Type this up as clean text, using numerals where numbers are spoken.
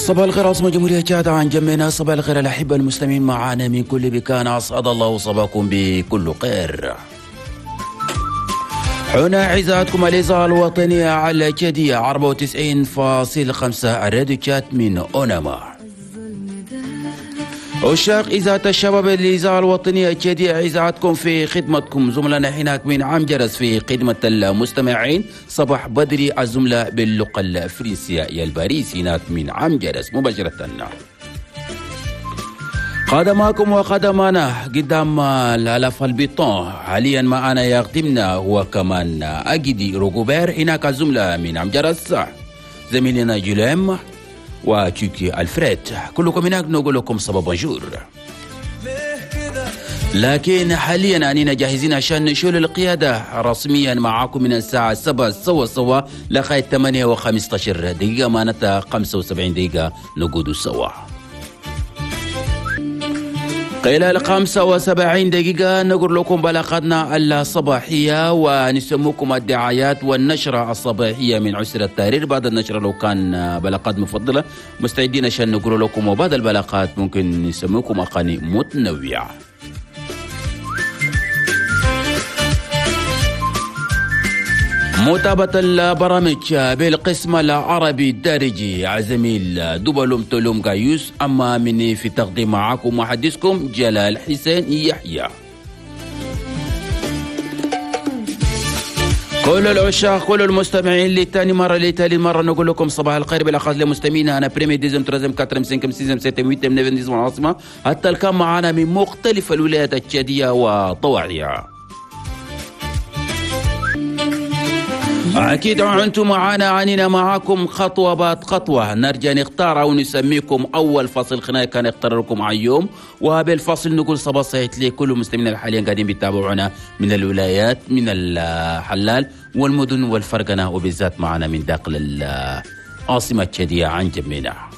صباح الخير عاصمة جمهورية تشاد عن جمينا. صباح الخير الأحبة المستمعين معنا من كل مكان، أسعد الله صباحكم بكل خير. هنا إذاعتكم الإذاعة الوطنية على جدية 94.5 راديو تشاد من أوناما. عشاق إذاعة الشباب الإذاعة الوطنية جدية، إذاعتكم في خدمتكم. زملائنا هناك من عم جرس في خدمة المستمعين. صباح بدري الزملاء باللغة الفرنسية يا الباريس هناك من عم جرس مباشرة. قدماكم وقدمانا قدام الألف البيطون. حاليا معنا يخدمنا هو كمان أجدي روغوبير هناك الزملاء من عم جرس، زميلنا جوليم وتشيكي الفريد. كلكم هناك نقول لكم صباح بونجور. لكن حاليا أننا جاهزين عشان نشول القيادة رسميا معاكم من الساعة 7 سوا لغاية 8:15 دقيقة، معناتها 75 دقيقة نقود سوا. خلال 75 دقيقة نقول لكم بلاغتنا الصباحية ونسموكم الدعايات والنشرة الصباحية من عسر التحرير. بعد النشرة لو كان بلاغات مفضلة مستعدين عشان نقول لكم، وبعد البلاغات ممكن نسموكم أغاني متنوعة. متابعة البرامج بالقسم العربي الدارجي عزميل دبلوم تلوم قايوس، أما مني في تقديم معكم محدثكم جلال حسين يحيى. كل العشاق كل المستمعين لتاني مرة نقول لكم صباح الخير بالأخص لمستمعينا. أنا بريمي ديزم ترازم كاترم سينكم سيزم سيتم ويتم نيفن ديزم العاصمة، حتى الكم معنا من مختلف الولايات التشادية وطواعيها. أكيد أنتم معنا عنينا معاكم خطوة بعد خطوة، نرجع نختار أو نسميكم. أول فصل خلينا كان نختار لكم عن يوم، وبالفصل نقول صباح صحيح لكل المستمعين الحاليين قاعدين بيتابعونا من الولايات، من الحلال والمدن والفرقنة، وبالذات معنا من داخل العاصمة التشادية عن جمينا.